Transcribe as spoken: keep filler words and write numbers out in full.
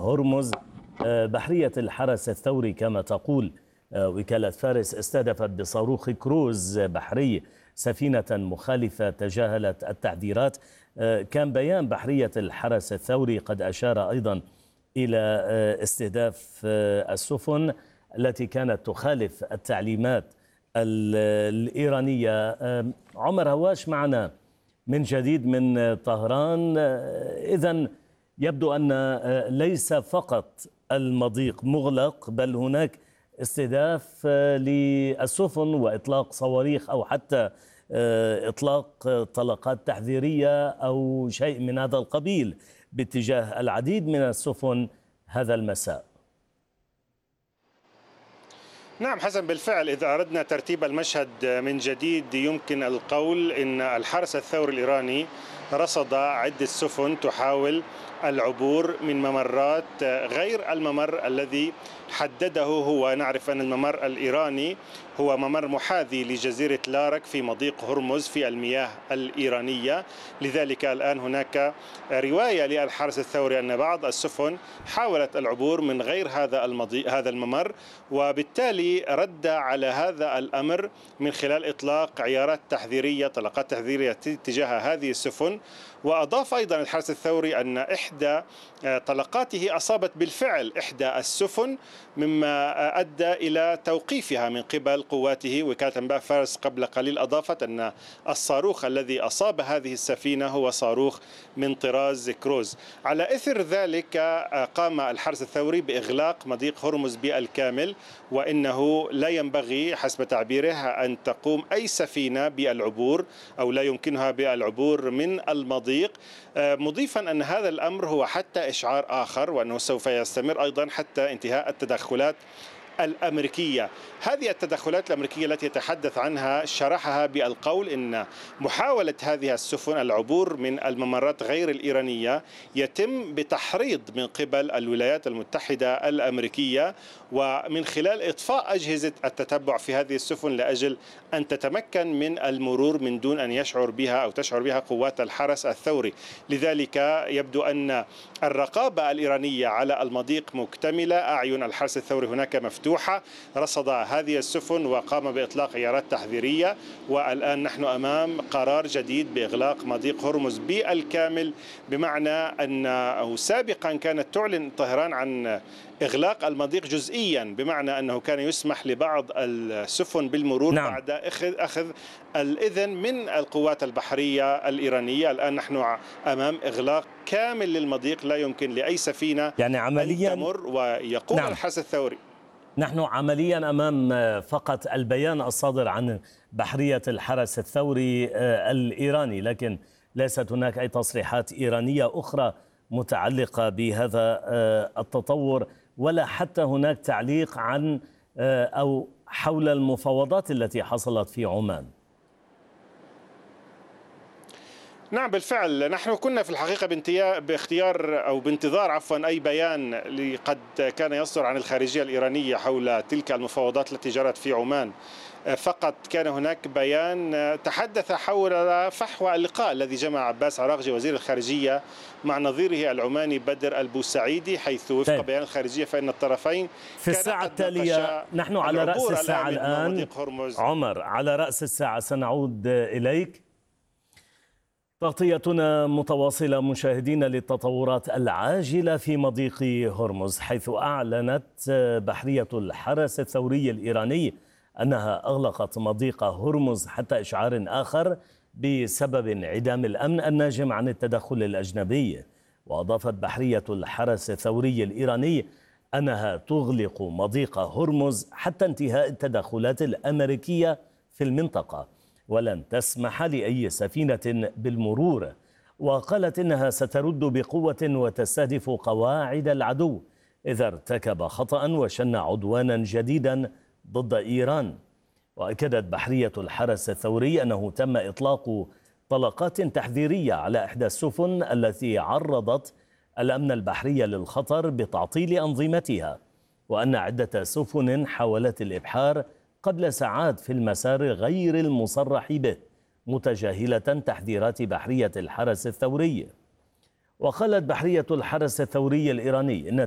هرمز. بحرية الحرس الثوري كما تقول وكالة فارس استهدفت بصاروخ كروز بحري سفينة مخالفة تجاهلت التحذيرات. كان بيان بحرية الحرس الثوري قد أشار أيضا إلى استهداف السفن التي كانت تخالف التعليمات الإيرانية. عمر هواش معنا من جديد من طهران. إذن يبدو أن ليس فقط المضيق مغلق بل هناك استهداف للسفن وإطلاق صواريخ أو حتى إطلاق طلقات تحذيرية أو شيء من هذا القبيل باتجاه العديد من السفن هذا المساء. نعم حسن، بالفعل إذا أردنا ترتيب المشهد من جديد يمكن القول إن الحرس الثوري الإيراني رصد عدة سفن تحاول العبور من ممرات غير الممر الذي حدده هو. نعرف أن الممر الإيراني هو ممر محاذي لجزيرة لارك في مضيق هرمز في المياه الإيرانية. لذلك الآن هناك رواية للحرس الثوري أن بعض السفن حاولت العبور من غير هذا المضيق هذا الممر، وبالتالي رد على هذا الأمر من خلال إطلاق عيارات تحذيرية طلقات تحذيرية تجاه هذه السفن. وأضاف أيضا الحرس الثوري أن إحدى طلقاته أصابت بالفعل إحدى السفن مما أدى إلى توقيفها من قبل قواته. وكالة أنباء فارس قبل قليل أضافت أن الصاروخ الذي أصاب هذه السفينة هو صاروخ من طراز كروز. على إثر ذلك قام الحرس الثوري بإغلاق مضيق هرمز بالكامل، وإنه لا ينبغي حسب تعبيره أن تقوم أي سفينة بالعبور أو لا يمكنها بالعبور من المضيق، مضيفا أن هذا الأمر هو حتى إشعار آخر وأنه سوف يستمر أيضا حتى انتهاء التدخلات الأمريكية. هذه التدخلات الأمريكية التي يتحدث عنها شرحها بالقول إن محاولة هذه السفن العبور من الممرات غير الإيرانية يتم بتحريض من قبل الولايات المتحدة الأمريكية، ومن خلال إطفاء أجهزة التتبع في هذه السفن لأجل أن تتمكن من المرور من دون أن يشعر بها أو تشعر بها قوات الحرس الثوري. لذلك يبدو أن الرقابة الإيرانية على المضيق مكتملة، أعين الحرس الثوري هناك مفتوحة، رصد هذه السفن وقام بإطلاق عيارات تحذيرية. والآن نحن أمام قرار جديد بإغلاق مضيق هرمز بالكامل، بمعنى أنه سابقا كانت تعلن طهران عن إغلاق المضيق جزئيا، بمعنى أنه كان يسمح لبعض السفن بالمرور نعم. بعد أخذ, أخذ الإذن من القوات البحرية الإيرانية. الآن نحن أمام إغلاق كامل للمضيق، لا يمكن لأي سفينة يعني عمليا أن تمر، ويقوم نعم. الحرس الثوري. نحن عمليا أمام فقط البيان الصادر عن بحرية الحرس الثوري الإيراني، لكن ليست هناك أي تصريحات إيرانية أخرى متعلقة بهذا التطور، ولا حتى هناك تعليق عن أو حول المفاوضات التي حصلت في عمان. نعم بالفعل، نحن كنا في الحقيقة باختيار أو بانتظار عفوا أي بيان قد كان يصدر عن الخارجية الإيرانية حول تلك المفاوضات التي جرت في عمان. فقط كان هناك بيان تحدث حول فحوى اللقاء الذي جمع عباس عراقجي وزير الخارجية مع نظيره العماني بدر البوسعيدي، حيث وفق بيان الخارجية فإن الطرفين في الساعة التالية نحن على رأس الساعة الآن. عمر، على رأس الساعة سنعود إليك. تغطيتنا متواصلة مشاهدينا للتطورات العاجلة في مضيق هرمز، حيث أعلنت بحرية الحرس الثوري الإيراني أنها أغلقت مضيق هرمز حتى إشعار آخر بسبب انعدام الأمن الناجم عن التدخل الأجنبي. وأضافت بحرية الحرس الثوري الإيراني أنها تغلق مضيق هرمز حتى انتهاء التدخلات الأمريكية في المنطقة، ولن تسمح لأي سفينة بالمرور. وقالت إنها سترد بقوة وتستهدف قواعد العدو إذا ارتكب خطأ وشن عدوانا جديدا ضد إيران. وأكدت بحرية الحرس الثوري أنه تم إطلاق طلقات تحذيرية على إحدى السفن التي عرضت الأمن البحري للخطر بتعطيل أنظمتها، وأن عدة سفن حاولت الإبحار قبل ساعات في المسار غير المصرح به متجاهلة تحذيرات بحرية الحرس الثوري. وقالت بحرية الحرس الثوري الإيراني إن